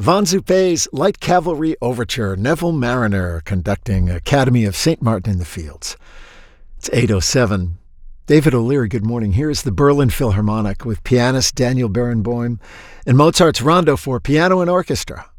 Von Zuppé's Light Cavalry Overture, Neville Mariner conducting Academy of St. Martin in the Fields. It's 8:07. David O'Leary, good morning. Here is the Berlin Philharmonic with pianist Daniel Barenboim and Mozart's Rondo for piano and orchestra.